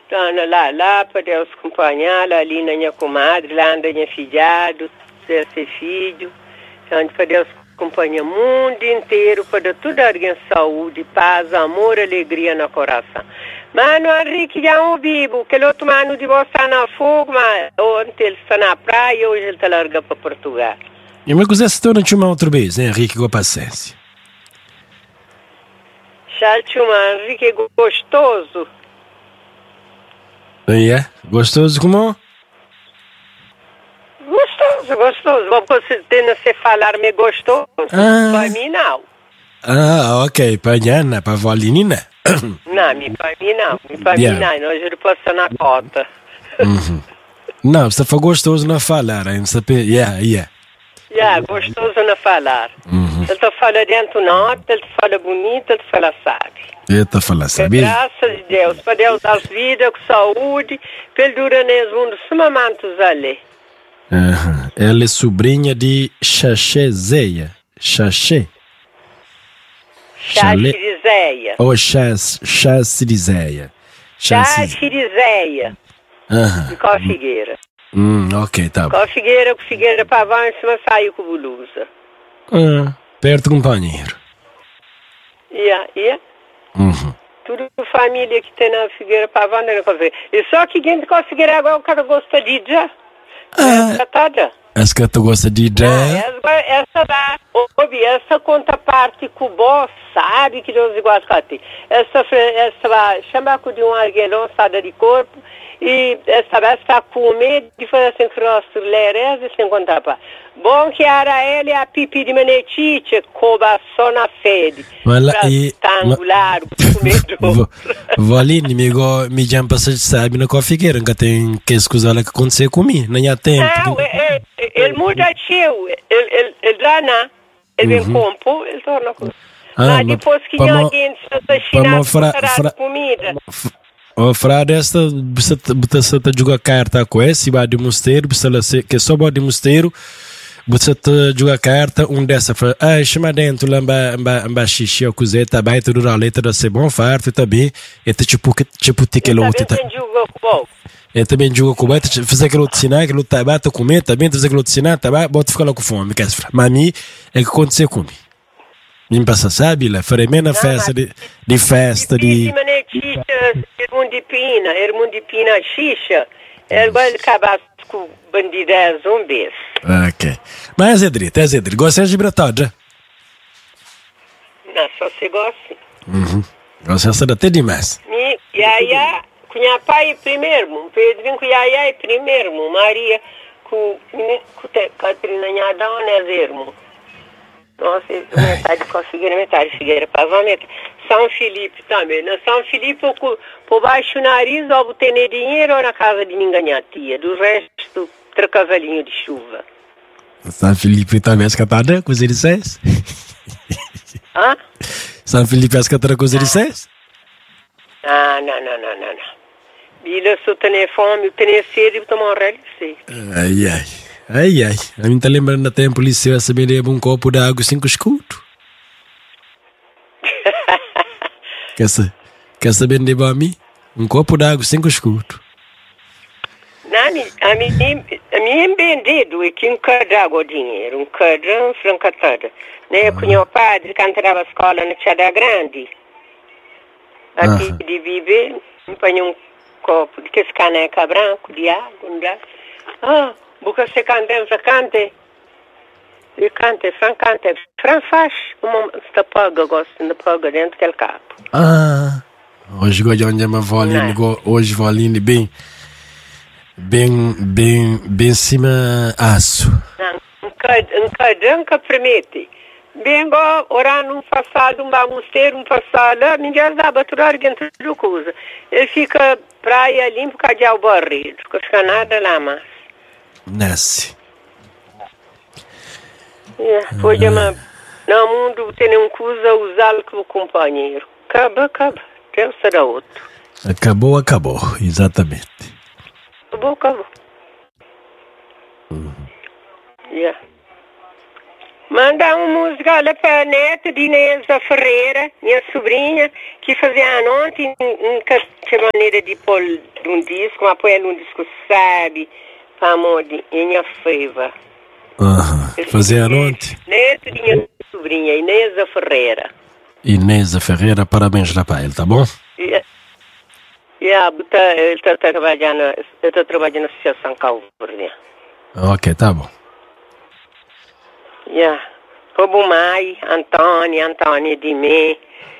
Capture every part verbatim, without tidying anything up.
Ana lá, lá, para Deus acompanhar, lá ali na minha comadre, lá anda minha filhado, ser filho, onde para Deus acompanhar o mundo inteiro, para dar tudo alguém saúde, paz, amor, alegria no coração. Mano, Henrique, já um vivo, que outro mano de você está na fogo, mas ontem ele está na praia e hoje ele está largando para Portugal. E me quiser se tornar uma outra vez, né, Henrique, com paciência. Chalchuma, Henrique, é gostoso. É? Yeah. Gostoso como? Gostoso, gostoso. Mas você tem que falar me gostoso, ah. Para mim não. Ah, ok. Para Ana, para a Valinina? Não, me para mim não. Me para yeah. mim não. Hoje eu posso na cota. Uhum. Não, você foi gostoso na falar. Hein? Você... Yeah, yeah. Yeah, gostoso na falar. Uhum. Ele te fala dentro nota, ele te fala bonito, ele te fala sabe. Ele te fala sabe. Graças a Deus, para Deus dar vida, com saúde, para ele durar nesse mundo, sumamantos ali. Uhum. Ela é sobrinha de Xaxé Zeia. Xaxé? Xaxirizeia. Ou Xaxirizeia. Xaxirizeia. Aham. De Có Figueira. Hum, ok, tá bom. Com Figueira, com Figueira Pavão, em cima saiu com blusa. Ah, perto companheiro. Ia, ia. Uhum. Tudo família que tem na Figueira Pavão, não consegue. E só que quem com Figueira agora o cara gosta de já. Ah, essa toda. Essa que tu gosta de já? Essa, essa dá. Ouve, essa conta parte com o boss, sabe que Deus igual a ti. Essa, essa vai chamar de um arguelão, sada de corpo. E essa vez está com medo de fazer assim cross lerez e sem contar para. Bom que era ele a pipi de menetite, coba só na fede. Voilà, e angular, comedor. Valine, me go, me jam passar sabe na Có Figueira, nunca tem que escusar que acontecer comigo, nem há tempo. Não, ele, ele muda tio, ele ele ele dá na, ele vem compor, ele torna coisa. Mas depois que alguém se china para comida. O frade esta bisa bisa ta juga carta com esse ba de mosteiro bisa que só ba de mosteiro bisa ta juga carta um dessa fra ah chama dentro lá ba ba ba xixi o cozeta ba tudo a letra da ser bom farto também e tipo que tipo tiquelo outro tá e também juga com bata fazer aquilo sinal aquilo tá bata comer também fazer aquilo sinal tá ba bota ficar lá com fome que mami é que aconteceu comigo. Me passa, sabe, lá, farei na festa de, de festa de... De manetica, irmão de pina, irmão de pina xixa, ele vai acabar com bandidez zumbis. Ok. Mas, Edrita, é Edrita, gosta de bratadra? Não, só se gosta. Uhum. Gosta até demais. Mi, Yaya, com minha pai primeiro, Pedro com Yaya é primeiro, Maria, com Catarina Nhadão, né, irmão. Nossa, metade com a Figueira, metade Figueira Pavão, metade. São Felipe também. Na São Felipe, por, por baixo do nariz, ou tem dinheiro ou na casa de ninguém, a tia. Do resto, tracavalinho de chuva. São Felipe também é escatada, coisa de seis? Hã? São Felipe é escatada, coisa de seis? Ah, não, não, não, não, não. Bila, se eu tenho fome, eu tenho sede, eu tomo um relho, sei. Ai, ai. Ai, ai, a mim tá lembrando da tempo liceu a saber levar um copo de água cinco escudo. quer, sa quer saber levar a mim? Um copo de água cinco escudo. Não, a mim, a mim é vendido e que um cadê o dinheiro, um cadê, um francatada. Né, com meu padre, que entrava a escola na Tia da Grande. Aqui de viver, me põe um copo de que esse caneca branco de água, não dá. Ah, porque você canta, você canta. Você canta, Fran canta. Fran faz como está paga, gosta de paga dentro daquele capo. Ah, hoje gosto de onde é uma volinha, hoje volinha bem, bem, bem, bem cima aço. Um cadão que permite. Bem, orar num passado, um bamusteiro, um passado, ninguém dá baturar dentro do coisa. Ele fica praia limpo, cadê o barrido? Não fica nada lá mais. Nasce. É, pode ah. No mundo tem um coisa usá-lo como companheiro. Acaba, acaba. Deus será outro. Acabou, acabou. Exatamente. Acabou, acabou. Uhum. Yeah. Mandar uma música, olha, para a neta de Inêsa Ferreira, minha sobrinha, que fazia ontem, nunca tinha maneira de pôr um disco, mas põe um disco, sabe, para amor de minha feiva. Aham, fazia ontem. Neta de minha sobrinha, Inêsa Ferreira. Inêsa Ferreira, parabéns lá para ele, tá bom? Yeah. Yeah, ele está trabalhando, ele está trabalhando na Associação Calvárnia. Ok, tá bom. Yeah. Como Mai, Antônio, Antônio de mim,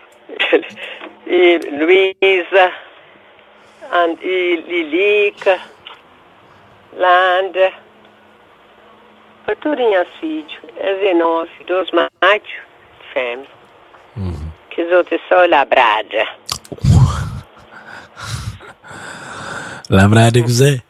e Luísa, e Lilica, Landa, para tudo em filhos, é nove, dois machos, fêmea, uhum. Que os outros são labrada. Labrada, cos'è?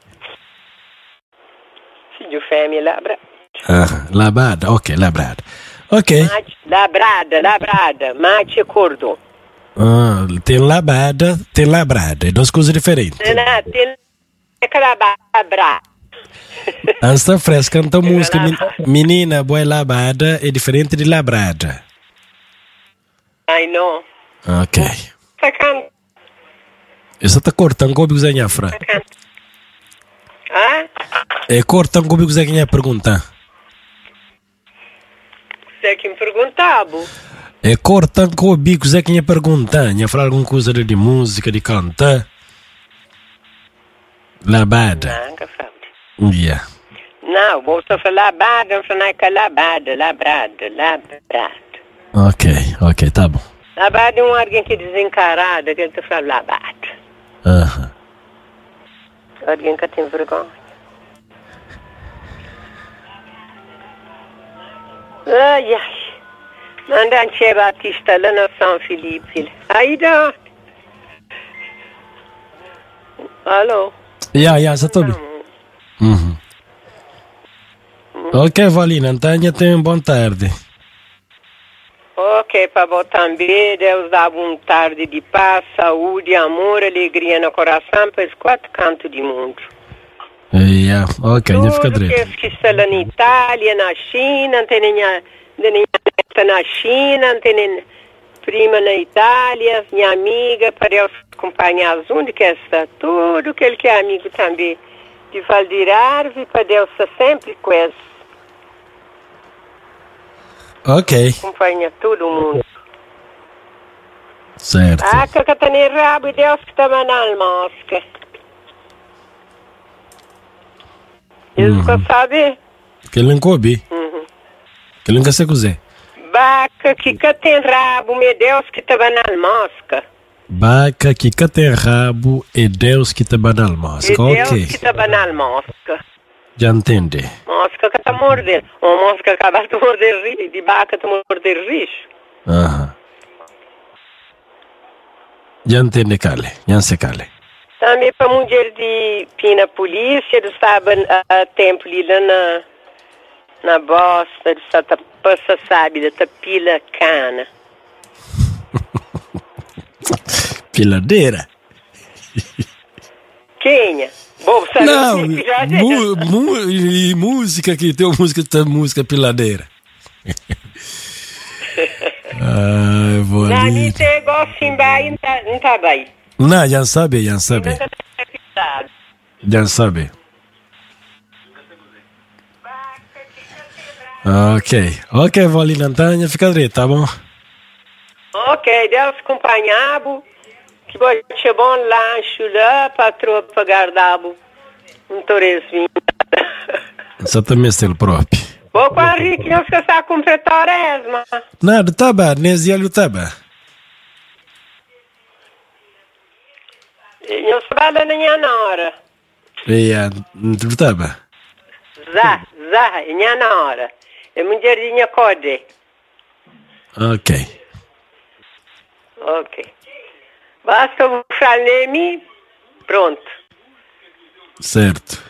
Filho fêmea, labrada. Ah, labrada, ok, labrada. Ok. Mate, labrada, labrada, mate e cordo. Ah, tem labrada, tem labrada, é duas coisas diferentes. Tem, tem labrada. Antes da fresca, canta música, menina, boa labrada é diferente de labrada. I know. Ok. Você canta? Isso tá cortando como você quer fra. Ah? É cortando como você quer perguntar. Você que me perguntava. É cortando como você quer perguntar. Quer falar alguma coisa de música, de cantar? Labada. Não, que fala. Yeah. Não, vou só falar labada, não falar que é labada, labrada, labrada. Ok, ok, tá bom. Labada é um alguém que é desencarado, que ele te fala labada. Aham. Uh-huh. Alguém que tem vergonha. Ai, ai. Manda Anche Batista lá no São Felipe. Aí dá. Alô? Yeah, yeah, você tá bem. Uhum. Ok, Valina, então tenha uma boa tarde. Ok, para você também, Deus dá uma tarde de paz, saúde, amor, alegria no coração para os quatro cantos do mundo. Yeah, ok, já fica direito. Tudo que está lá na Itália, na China, não tem nenhuma neta na China, não tem nenhuma prima na Itália, minha amiga, para eu acompanhar onde que está, tudo aquele que é amigo também de Valdirarve, para Deus estar sempre com eles. Ok. Acompanha todo mundo. Certo. Ah, que eu tenho rabo e Deus que está mandando mosca. Isso que eu sabe? Que ele não coube. Uhum. Que ele não quer se cozer. Baca que que tem rabo, meu Deus que está mandando mosca. Baca que que tem rabo e Deus que está mandando mosca. E ok. Deus que está mandando mosca. Já entende. Mosca que está mordendo. Uma mosca que acaba de morder, de baca de morder richo. Aham. Já entende, Cale. Já se Cale. Também para mulher de pina polícia, do sábado a tempo ali lá na, na bosta, do só passa sabe, da pila cana. Piladeira? Quem é? Bom, sabe não, mu, mu, e música que tem música, tem música piladeira. Ai, vou não, ali. Você gosta de bem, não tá bem. Não, já sabe, já sabe. Já sabe. Ok, ok, Valina Antônia, fica direito, tá bom? Ok, Deus acompanhado. Que pode ser bom lanche lá, patroa para guardar um torresminho. Exatamente ele próprio. Vou com a Henrique, não esqueça de completar a esma. Nada, tá bem, nesse dia tá bem. Eu trabalho na minha hora. É, não tá bem. Zá, zá, minha hora. É mulherzinha code. Ok. Ok. Basta o Franemi, pronto. Certo.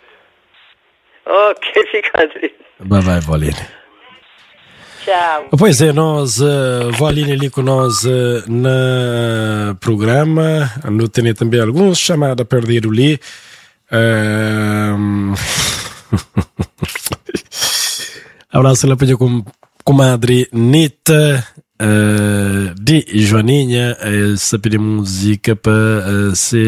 Ok, fica triste. Vai, vai, Valine. Tchau. Pois é, nós, uh, Valine ali com nós uh, no programa, não tem também alguns chamados a perder ali. Uh... Abraço lá para com comadre Nita uh, de Joaninha. Uh, se pedir música para uh, ser